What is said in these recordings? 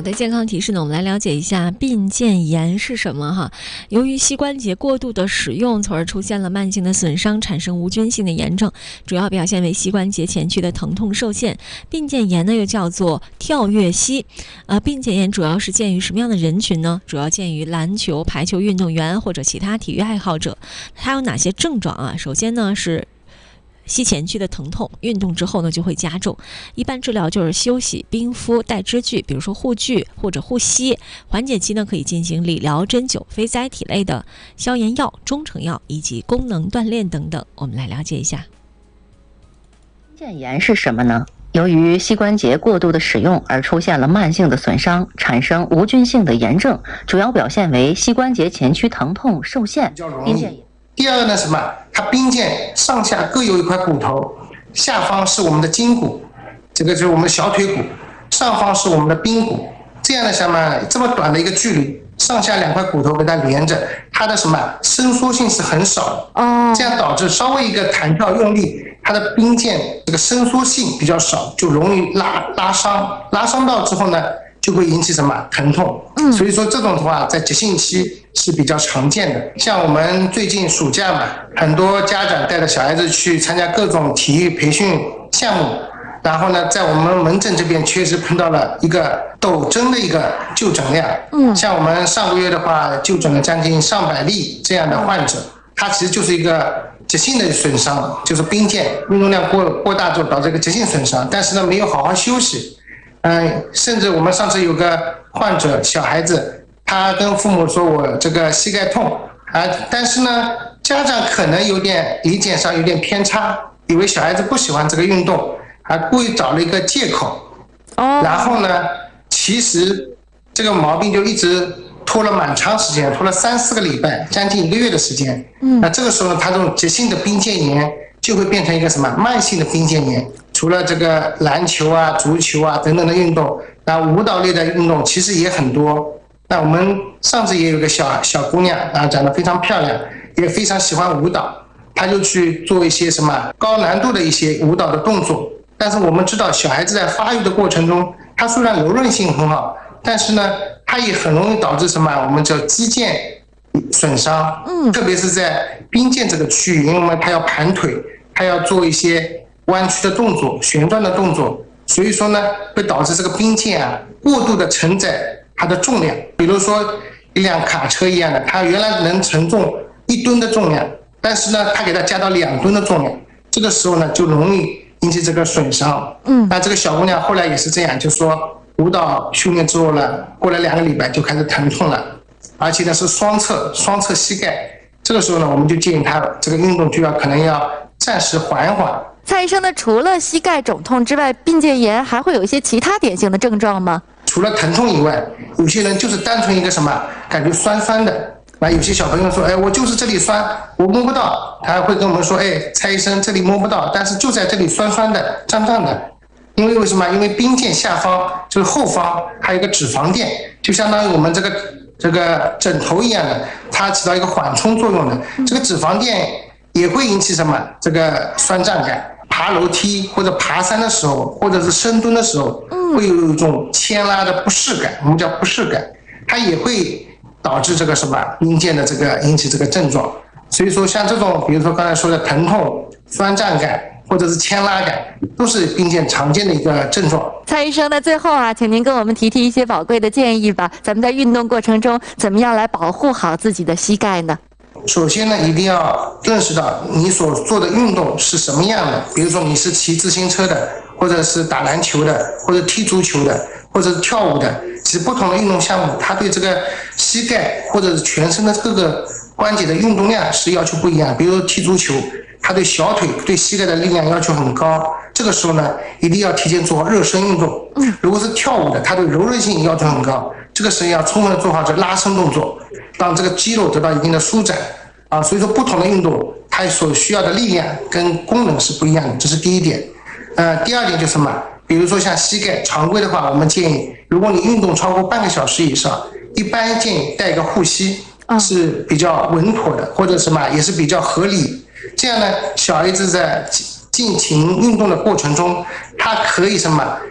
好的，健康提示呢，我们来了解一下髌腱炎是什么哈。由于膝关节过度的使用，从而出现了慢性的损伤，产生无菌性的炎症，主要表现为膝关节前区的疼痛受限。髌腱炎呢又叫做跳跃膝。髌腱炎主要是见于什么样的人群呢？主要见于篮球、排球运动员或者其他体育爱好者。它有哪些症状啊？首先呢是膝前区的疼痛，运动之后呢就会加重。一般治疗就是休息、冰敷、带支具，比如说护具或者护膝。缓解期呢可以进行理疗、针灸、非甾体类的消炎药、中成药以及功能锻炼等等。我们来了解一下。 髌腱炎是什么呢？由于膝关节过度的使用而出现了慢性的损伤，产生无菌性的炎症，主要表现为膝关节前区疼痛受限。髌腱炎。 第二个呢，什么？它髌腱上下各有一块骨头，下方是我们的胫骨，这个就是我们的小腿骨，上方是我们的髌骨。这样的什么？这么短的一个距离，上下两块骨头给它连着，它的什么伸缩性是很少的。这样导致稍微一个弹跳用力，它的髌腱这个伸缩性比较少，就容易拉伤到之后呢，就会引起什么疼痛。所以说这种的话，在急性期是比较常见的。像我们最近暑假嘛，很多家长带着小孩子去参加各种体育培训项目，然后呢，在我们门诊这边确实碰到了一个陡增的一个就诊量。像我们上个月的话，就诊了将近上百例这样的患者，他其实就是一个急性的损伤，就是髌腱运动量过大之后导致一个急性损伤，但是呢没有好好休息。甚至我们上次有个患者小孩子，他跟父母说我这个膝盖痛但是呢家长可能有点理解上有点偏差，以为小孩子不喜欢这个运动，还故意找了一个借口。然后呢其实这个毛病就一直拖了蛮长时间，拖了3-4个礼拜，将近1个月的时间。那这个时候他这种急性的髌腱炎就会变成一个什么慢性的髌腱炎。除了这个篮球啊、足球啊等等的运动，那舞蹈类的运动其实也很多。那我们上次也有个小姑娘长得非常漂亮，也非常喜欢舞蹈，她就去做一些什么高难度的一些舞蹈的动作。但是我们知道小孩子在发育的过程中，他虽然柔韧性很好，但是呢他也很容易导致什么我们叫肌腱损伤。特别是在髌腱这个区域，因为他要盘腿，他要做一些弯曲的动作、旋转的动作，所以说呢会导致这个髌腱过度的承载它的重量。比如说一辆卡车一样的，它原来能承重1吨的重量，但是呢它给它加到2吨的重量，这个时候呢就容易引起这个损伤。那这个小姑娘后来也是这样，就说舞蹈训练之后呢，过了2个礼拜就开始疼痛了，而且呢是双侧膝盖。这个时候呢我们就建议她这个运动就可能要暂时缓一缓。 蔡医生呢，除了膝盖肿痛之外，髌腱炎还会有一些其他典型的症状吗？ 除了疼痛以外，有些人就是单纯一个什么感觉酸酸的。有些小朋友说，我就是这里酸，我摸不到。他会跟我们说，蔡医生这里摸不到，但是就在这里酸酸的、胀胀的。因为什么？因为髌腱下方就是后方还有一个脂肪垫，就相当于我们这个枕头一样的，它起到一个缓冲作用的。这个脂肪垫也会引起什么这个酸胀感。爬楼梯或者爬山的时候，或者是深蹲的时候，会有一种牵拉的不适感，我们叫不适感，它也会导致这个什么髌腱的这个引起这个症状。所以说像这种比如说刚才说的疼痛、酸胀感或者是牵拉感，都是髌腱常见的一个症状。 蔡医生呢，最后请您跟我们提一些宝贵的建议吧。咱们在运动过程中怎么样来保护好自己的膝盖呢？ 首先呢，一定要认识到你所做的运动是什么样的。比如说你是骑自行车的，或者是打篮球的，或者踢足球的，或者是跳舞的。其实不同的运动项目，它对这个膝盖或者是全身的各个关节的运动量是要求不一样。比如说踢足球，它对小腿、对膝盖的力量要求很高。这个时候呢，一定要提前做好热身运动。如果是跳舞的，它对柔韧性要求很高。这个时候要充分的做好这拉伸动作，让这个肌肉得到一定的舒展所以说不同的运动它所需要的力量跟功能是不一样的，这是第一点。第二点就是什么？比如说像膝盖，常规的话我们建议，如果你运动超过半个小时以上，一般建议带一个护膝是比较稳妥的，或者什么也是比较合理。这样呢，小孩子在进行运动的过程中，他可以什么？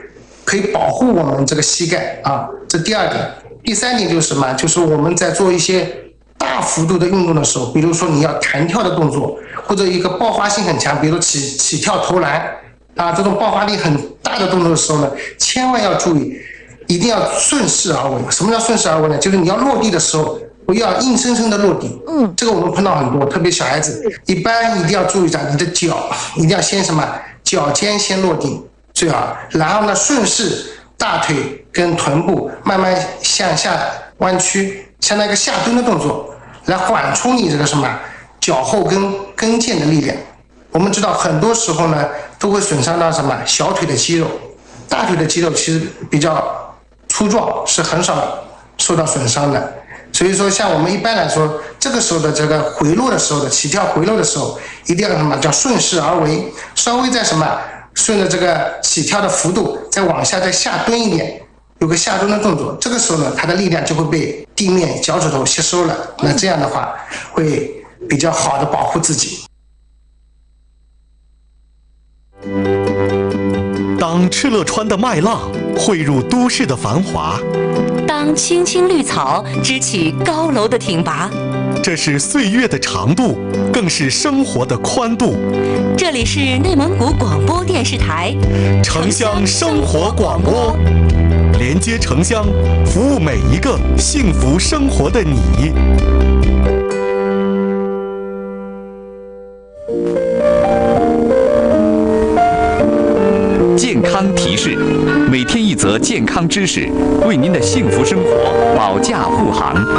可以保护我们这个膝盖啊。这第2点。第3点就是什么？就是我们在做一些大幅度的运动的时候，比如说你要弹跳的动作，或者一个爆发性很强，比如说起跳投篮啊，这种爆发力很大的动作的时候呢，千万要注意，一定要顺势而为。什么叫顺势而为呢？就是你要落地的时候，不要硬生生的落地。这个我们碰到很多，特别小孩子，一般一定要注意一下，你的脚一定要先什么？脚尖先落地最好，然后呢顺势大腿跟臀部慢慢向下弯曲，相当于一个下蹲的动作，来缓冲你这个什么脚后跟腱的力量。我们知道很多时候呢都会损伤到什么小腿的肌肉，大腿的肌肉其实比较粗壮，是很少受到损伤的。所以说像我们一般来说，这个时候的这个回落的时候的起跳回落的时候，一定要什么叫顺势而为，稍微在什么顺着这个起跳的幅度再往下再下蹲一点，有个下蹲的动作，这个时候呢它的力量就会被地面脚趾头吸收了，那这样的话会比较好的保护自己。 当敕勒川的麦浪汇入都市的繁华， 当青青绿草支起高楼的挺拔， 这是岁月的长度，更是生活的宽度。 这里是内蒙古广播电视台城乡生活广播，连接城乡，服务每一个幸福生活的你。 健康提示，每天一则健康知识，为您的幸福生活保驾护航。